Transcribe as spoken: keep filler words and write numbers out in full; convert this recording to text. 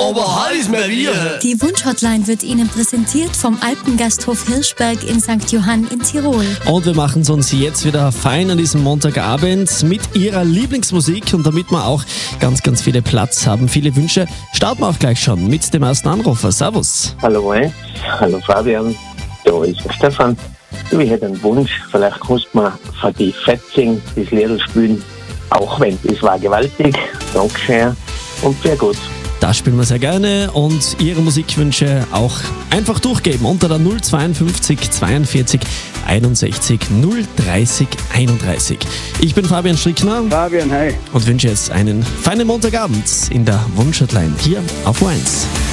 aber heiß Maria. Die Wunschhotline wird Ihnen präsentiert vom Alpengasthof Hirschberg in Sankt Johann in Tirol. Und wir machen es uns jetzt wieder fein an diesem Montagabend mit Ihrer Lieblingsmusik. Und damit wir auch ganz, ganz viele Platz haben, viele Wünsche, starten wir auch gleich schon mit dem ersten Anrufer. Servus. Hallo, ey. Hallo Fabian, da ist der Stefan. Du, ich hätte einen Wunsch, vielleicht kannst du mir für die Fetzing das Lied spielen, auch wenn es war gewaltig. Dankeschön und sehr gut. Das spielen wir sehr gerne und Ihre Musikwünsche auch einfach durchgeben unter der null zweiundfünfzig zweiundvierzig einundsechzig null dreißig einunddreißig. Ich bin Fabian Strickner. Fabian, hi. Und wünsche jetzt einen feinen Montagabend in der Wunschhotline hier auf O eins.